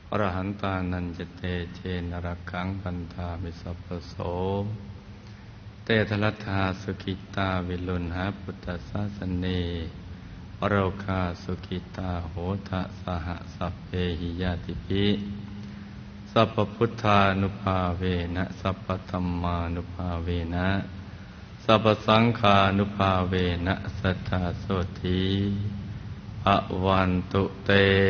อรหันตานันจเตเชนรักขังพันธามิสัพพโสเตทลัทธาสุขิตาวิลุณหาพุทธศาสเนอโรคาสุขิตาโหทะสหสัพเพหิยาติภิสัพพพุทธานุภาเวนะสัพพธัมมานุภาเวนะสัพพสังฆานุภาเวนะสัทธาโสธีภวันตุเต